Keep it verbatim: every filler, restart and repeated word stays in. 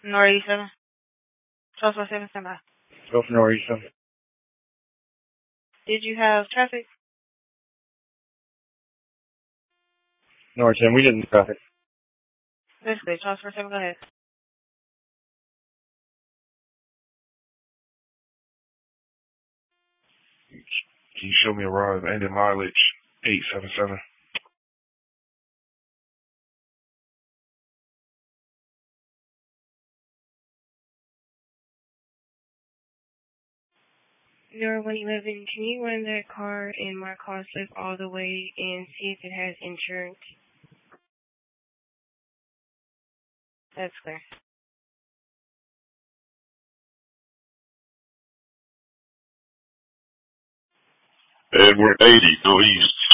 Northeastern. Charles four seven, stand by. Go for Northeastern. Did you have traffic? North ten, we didn't traffic. That's good. Charles four seven, go ahead. Can you show me a ride of ended mileage eight seven seven? You're one eleven. Can you run that car in my car slip all the way and see if it has insurance? That's clear. Edward eighty, go east.